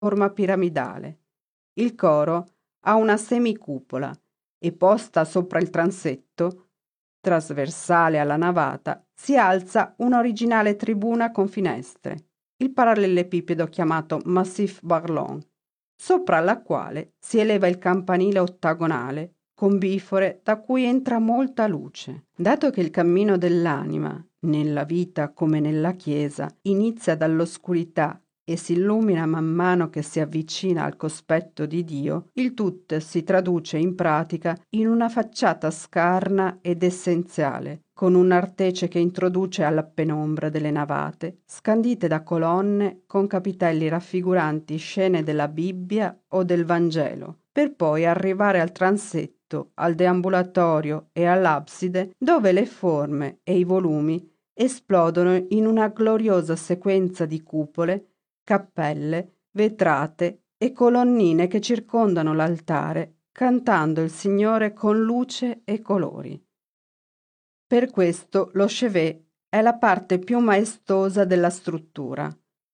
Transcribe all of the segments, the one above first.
forma piramidale. Il coro ha una semicupola e posta sopra il transetto, trasversale alla navata, si alza un'originale tribuna con finestre, il parallelepipedo chiamato Massif Barlon, sopra la quale si eleva il campanile ottagonale con bifore da cui entra molta luce. Dato che il cammino dell'anima, nella vita come nella Chiesa, inizia dall'oscurità e si illumina man mano che si avvicina al cospetto di Dio, il tutto si traduce in pratica in una facciata scarna ed essenziale, con un'artece che introduce alla penombra delle navate, scandite da colonne con capitelli raffiguranti scene della Bibbia o del Vangelo, per poi arrivare al transetto, al deambulatorio e all'abside, dove le forme e i volumi esplodono in una gloriosa sequenza di cupole, cappelle, vetrate e colonnine che circondano l'altare, cantando il Signore con luce e colori. Per questo lo chevet è la parte più maestosa della struttura.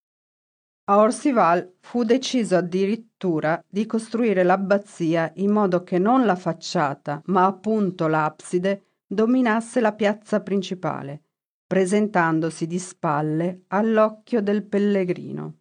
A Orcival fu deciso addirittura di costruire l'abbazia in modo che non la facciata, ma appunto l'abside, dominasse la piazza principale, presentandosi di spalle all'occhio del pellegrino.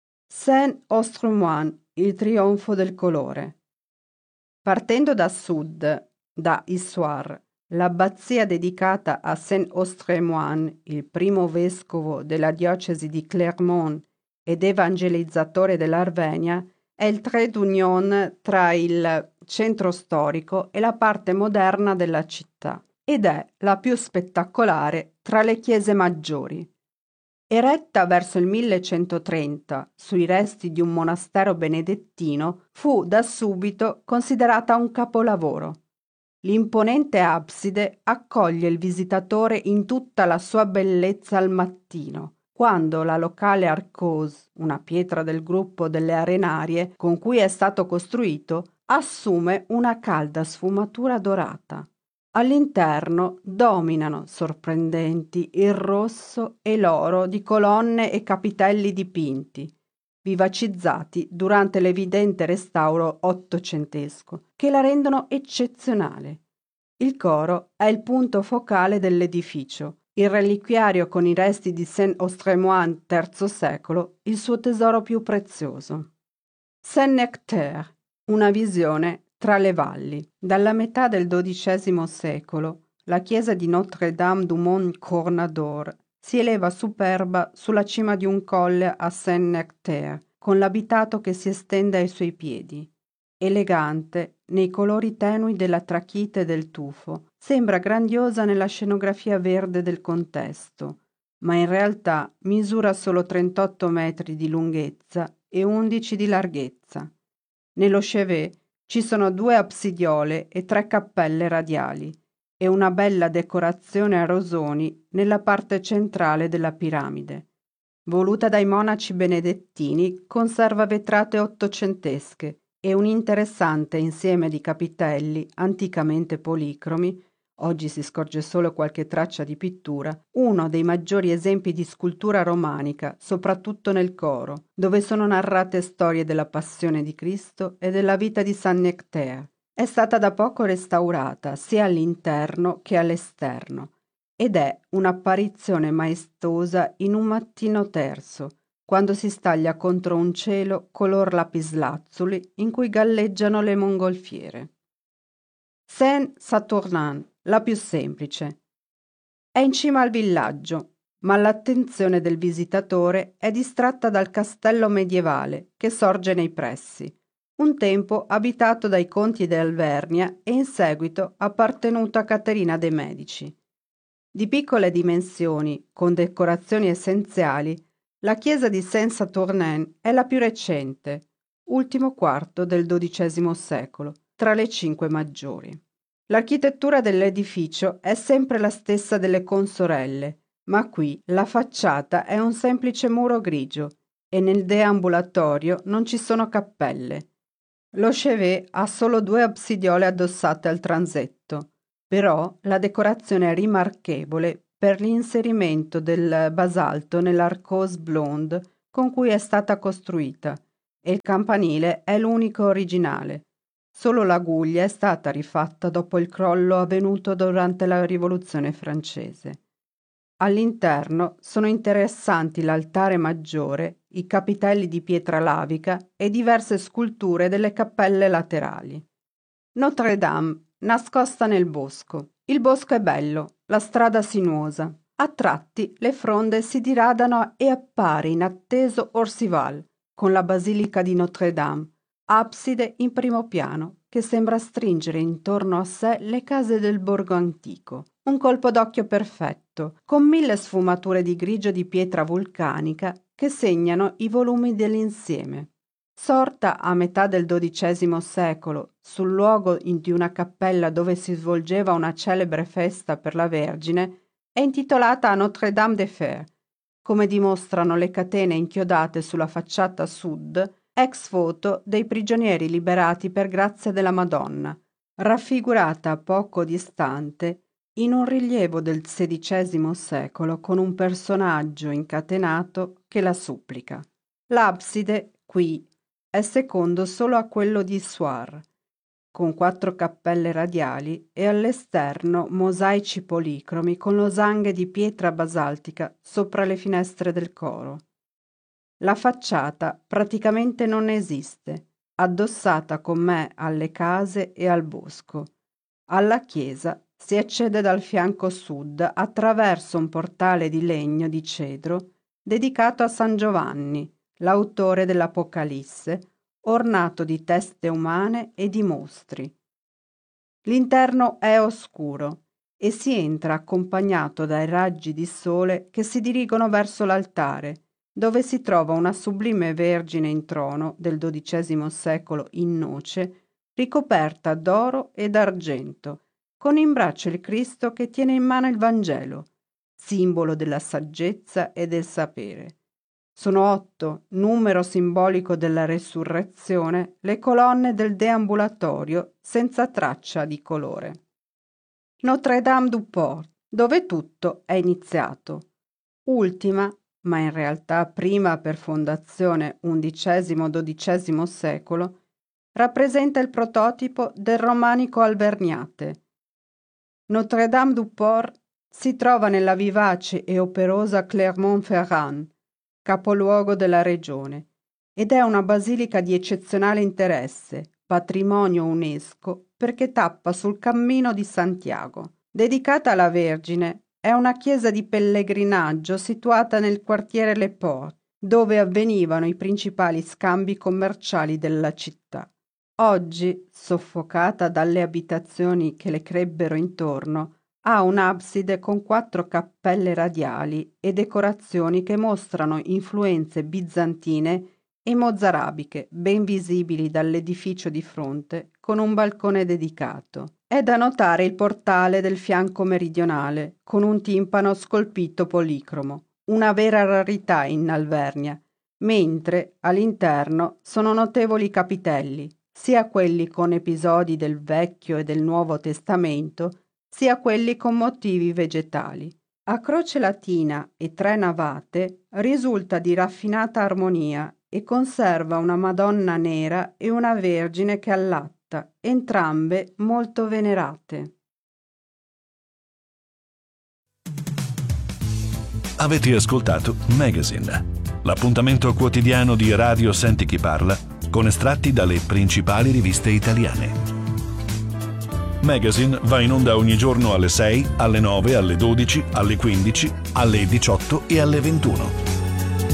Saint-Ostremont, il trionfo del colore. Partendo da sud, da Issoire, l'abbazia dedicata a Saint-Ostremont, il primo vescovo della diocesi di Clermont ed evangelizzatore dell'Arvenia, è il trait d'union tra il centro storico e la parte moderna della città ed è la più spettacolare tra le chiese maggiori. Eretta verso il 1130 sui resti di un monastero benedettino, fu da subito considerata un capolavoro. L'imponente abside accoglie il visitatore in tutta la sua bellezza al mattino, quando la locale arcose, una pietra del gruppo delle arenarie con cui è stato costruito, assume una calda sfumatura dorata. All'interno dominano sorprendenti il rosso e l'oro di colonne e capitelli dipinti, vivacizzati durante l'evidente restauro ottocentesco, che la rendono eccezionale. Il coro è il punto focale dell'edificio, il reliquiario con i resti di Saint-Ostremont III secolo, il suo tesoro più prezioso. Saint-Nectaire, una visione tra le valli. Dalla metà del XII secolo, la chiesa di Notre-Dame du Mont Cornador si eleva superba sulla cima di un colle a Saint-Nectaire, con l'abitato che si estende ai suoi piedi. Elegante, nei colori tenui della trachite e del tufo, sembra grandiosa nella scenografia verde del contesto, ma in realtà misura solo 38 metri di lunghezza e 11 di larghezza. Nello chevet ci sono 2 absidiole e 3 cappelle radiali e una bella decorazione a rosoni nella parte centrale della piramide. Voluta dai monaci benedettini, conserva vetrate ottocentesche e un interessante insieme di capitelli anticamente policromi. Oggi si scorge solo qualche traccia di pittura, uno dei maggiori esempi di scultura romanica, soprattutto nel coro, dove sono narrate storie della passione di Cristo e della vita di Saint Nectaire. È stata da poco restaurata sia all'interno che all'esterno ed è un'apparizione maestosa in un mattino terso, quando si staglia contro un cielo color lapislazzuli in cui galleggiano le mongolfiere. Saint-Saturnin, la più semplice. È in cima al villaggio, ma l'attenzione del visitatore è distratta dal castello medievale che sorge nei pressi, un tempo abitato dai conti d'Alvernia e in seguito appartenuto a Caterina de' Medici. Di piccole dimensioni, con decorazioni essenziali, la chiesa di Saint-Saturnin è la più recente, ultimo quarto del XII secolo, tra le 5 maggiori. L'architettura dell'edificio è sempre la stessa delle consorelle, ma qui la facciata è un semplice muro grigio e nel deambulatorio non ci sono cappelle. Lo chevet ha solo 2 absidiole addossate al transetto, però la decorazione è rimarchevole per l'inserimento del basalto nell'arcose blonde con cui è stata costruita e il campanile è l'unico originale. Solo la guglia è stata rifatta dopo il crollo avvenuto durante la Rivoluzione francese. All'interno sono interessanti l'altare maggiore, i capitelli di pietra lavica e diverse sculture delle cappelle laterali. Notre Dame, nascosta nel bosco. Il bosco è bello, la strada sinuosa. A tratti le fronde si diradano e appare inatteso Orcival, con la basilica di Notre Dame, abside in primo piano, che sembra stringere intorno a sé le case del borgo antico. Un colpo d'occhio perfetto, con 1000 sfumature di grigio di pietra vulcanica che segnano i volumi dell'insieme. Sorta a metà del XII secolo, sul luogo di una cappella dove si svolgeva una celebre festa per la Vergine, è intitolata a Notre Dame des Fers, come dimostrano le catene inchiodate sulla facciata sud, ex voto dei prigionieri liberati per grazia della Madonna, raffigurata poco distante in un rilievo del XVI secolo con un personaggio incatenato che la supplica. L'abside, qui, è secondo solo a quello di Issoire, con 4 cappelle radiali e all'esterno mosaici policromi con losanghe di pietra basaltica sopra le finestre del coro. La facciata praticamente non esiste, addossata com'è alle case e al bosco. Alla chiesa si accede dal fianco sud attraverso un portale di legno di cedro dedicato a San Giovanni, l'autore dell'Apocalisse, ornato di teste umane e di mostri. L'interno è oscuro e si entra accompagnato dai raggi di sole che si dirigono verso l'altare, dove si trova una sublime Vergine in trono del XII secolo in noce, ricoperta d'oro e d'argento, con in braccio il Cristo che tiene in mano il Vangelo, simbolo della saggezza e del sapere. Sono 8, numero simbolico della resurrezione, le colonne del deambulatorio senza traccia di colore. Notre Dame du Port, dove tutto è iniziato. Ultima, ma in realtà prima per fondazione XI-XII secolo, rappresenta il prototipo del romanico alverniate. Notre Dame du Port si trova nella vivace e operosa Clermont-Ferrand, capoluogo della regione, ed è una basilica di eccezionale interesse, patrimonio UNESCO, perché tappa sul Cammino di Santiago. Dedicata alla Vergine, è una chiesa di pellegrinaggio situata nel quartiere Les Ports, dove avvenivano i principali scambi commerciali della città. Oggi, soffocata dalle abitazioni che le crebbero intorno, ha un'abside con 4 cappelle radiali e decorazioni che mostrano influenze bizantine e mozzarabiche ben visibili dall'edificio di fronte, con un balcone dedicato. È da notare il portale del fianco meridionale, con un timpano scolpito policromo, una vera rarità in Alvernia, mentre all'interno sono notevoli capitelli, sia quelli con episodi del Vecchio e del Nuovo Testamento, sia quelli con motivi vegetali. A croce latina e 3 navate risulta di raffinata armonia e conserva una Madonna nera e una Vergine che allatta, entrambe molto venerate. Avete ascoltato Magazine, l'appuntamento quotidiano di Radio Senti Chi Parla con estratti dalle principali riviste italiane. Magazine va in onda ogni giorno alle 6, alle 9, alle 12, alle 15, alle 18 e alle 21.